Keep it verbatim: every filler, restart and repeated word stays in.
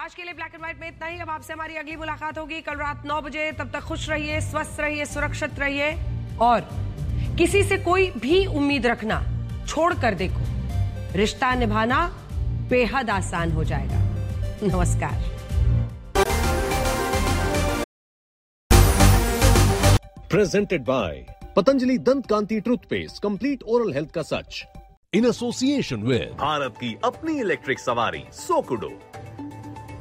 आज के लिए ब्लैक एंड व्हाइट में इतना ही। अब आपसे हमारी अगली मुलाकात होगी कल रात नौ बजे। तब तक खुश रहिए, स्वस्थ रहिए, सुरक्षित रहिए और किसी से कोई भी उम्मीद रखना छोड़ कर देखो, रिश्ता निभाना बेहद आसान हो जाएगा। नमस्कार। Presented by Patanjali Dant Kanti Toothpaste, complete oral health का सच, in association with भारत की अपनी इलेक्ट्रिक सवारी सोकुडो।